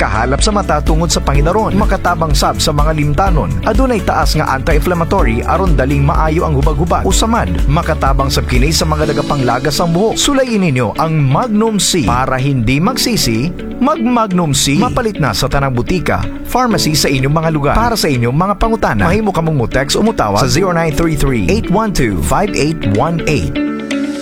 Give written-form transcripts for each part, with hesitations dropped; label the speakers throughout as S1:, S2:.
S1: makahalap sa mata tungod sa panginaron, makatabang sab sa mga limtanon, adunay taas nga anti-inflammatory aron daling maayo ang hubag-hubag. Usamad, makatabang sab kini sa mga dagapanglagas ang buhok. Sulayin ninyo ang Magnum C para hindi magsisi. Mag-Magnum C, mapalit na sa tanang butika, pharmacy sa inyong mga lugar. Para sa inyong mga pangutana, mahimo kamong mo-text o mutawag sa 0933-812-5818.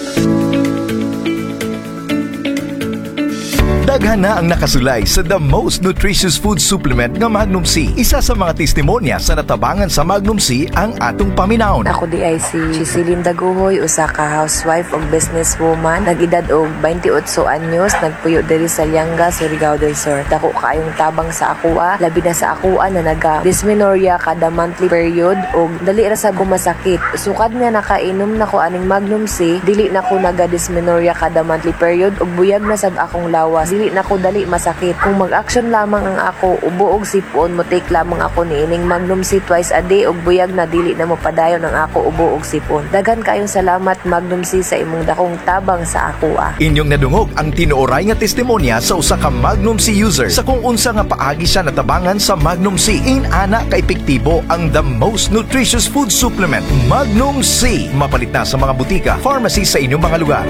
S1: Daghan na ang nakasulay sa the most nutritious food supplement nga Magnum C. Isa sa mga testimonya sa natabangan sa Magnum C ang atong paminawon.
S2: Ako di ay si Chisilin Daguhoy, usa ka housewife o businesswoman. Nag-edad og 28 anyos, nagpuyo diri sa Lianga, Surigao del Sur. Dako kaayong tabang sa akua, labi na sa akua na naga-dysmenorrhea kada monthly period og dali ra sa gumasakit. Sukad nga nakainom na ko aning Magnum C, dili na ko naga-dysmenorrhea kada monthly period og buyag na sab akong lawas. Dili na ko dali masakit. Kung mag-action lamang ang ako, ubo og sipon, mo take lamang ako niining Magnum C twice a day og buyag na dili na mo padayon ang ako ubo og sipon. Daghan kayong salamat Magnum C sa imong dakong tabang sa akua.
S1: Inyong nadungog ang tinuoray nga testimonya sa usa ka Magnum C user sa kung unsa nga paagi siya natabangan sa Magnum C. Ana ka epektibo ang the most nutritious food supplement Magnum C. Mapalit na sa mga butika, pharmacy sa inyong mga lugar.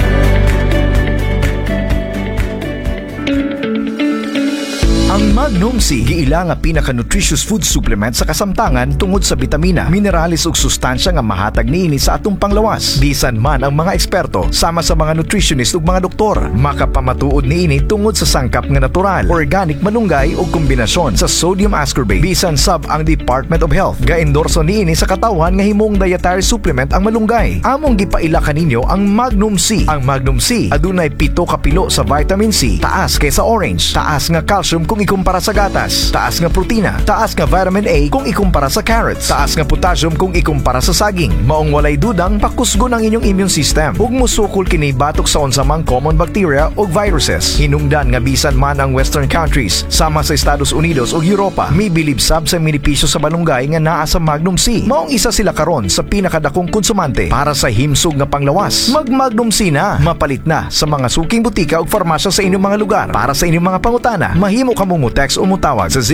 S1: Ang Magnum C giila nga pinaka-nutritious food supplement sa kasamtangan tungod sa bitamina, mineralis ug sustansya nga mahatag niini sa atong panglawas. Bisan man ang mga eksperto sama sa mga nutritionist ug mga doktor, makapamatuod niini tungod sa sangkap nga natural, organic malunggay ug kombinasyon sa sodium ascorbate. Bisan sab ang Department of Health ga-endorso niini sa katawan nga himong dietary supplement ang malunggay. Among gipaila kaninyo ang Magnum C. Ang Magnum C adunay 7 ka pilo sa vitamin C, taas kaysa orange, taas nga calcium kung ikumpara sa gatas, taas nga protina, taas nga vitamin A kung ikumpara sa carrots, taas nga potassium kung ikumpara sa saging. Maong walay dudang pakusgon ang inyong immune system ug musukol kini batok sa unsa mang common bacteria ug viruses. Hinungdan nga bisan man ang western countries sama sa Estados Unidos ug Europa, mibilib sab sa benepisyo sa malunggay nga naa sa Magnum C. Maong isa sila karon sa pinakadakong konsumante para sa himsog nga panglawas. Mag-Magnum C na, mapalit na sa mga suking butika ug farmasya sa inyong mga lugar. Para sa inyong mga pangutana, mahimo ka mo text o mutawag sa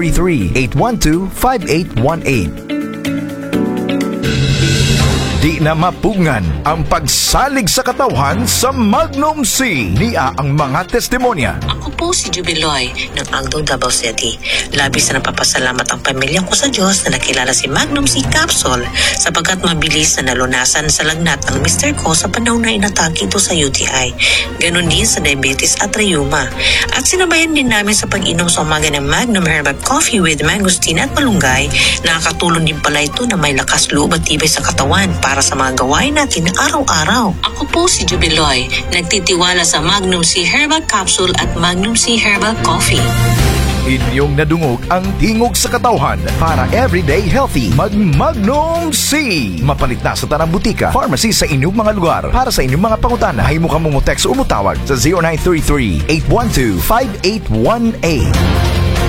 S1: 0933-812-5818. Di na mapungan ang pagsalig sa katawhan sa Magnum C. Niya ang mga testimonya.
S3: Ako po si Jubiloy ng Angdong Davao City. Labis na napapasalamat ang pamilya ko sa Diyos na nakilala si Magnum C Capsule sapagkat mabilis na nalunasan sa lagnat ng Mr. ko sa panahon na inatake ito sa UTI. Ganon din sa diabetes at rheuma. At sinabayan din namin sa pag-inom sa umaga ng Magnum Herbal Coffee with mangosteen at malunggay. Nakakatulong din pala ito na may lakas loob at tibay sa katawan para sa mga gawain natin araw-araw. Ako po si Jubiloy, nagtitiwala sa Magnum C Herbal Capsule at Magnum C Herbal Coffee.
S1: Inyong nadungog ang tingog sa katawhan para everyday healthy. Mag-Magnum C. Mapalit na sa tanang butika, pharmacy sa inyong mga lugar. Para sa inyong mga pangutana, mahimo ka mo text o mutawag sa 0933-812-5818.